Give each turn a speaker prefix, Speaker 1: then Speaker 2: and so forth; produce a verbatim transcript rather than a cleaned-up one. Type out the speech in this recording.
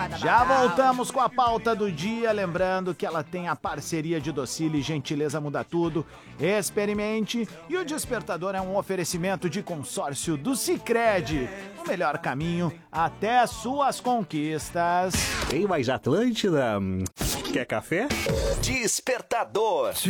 Speaker 1: Já voltamos com a pauta do dia, lembrando que ela tem a parceria de Docile, Gentileza Muda Tudo, experimente, e o Despertador é um oferecimento de consórcio do Sicredi, o melhor caminho até suas conquistas.
Speaker 2: Tem mais Atlântida? Quer café?
Speaker 3: Despertador.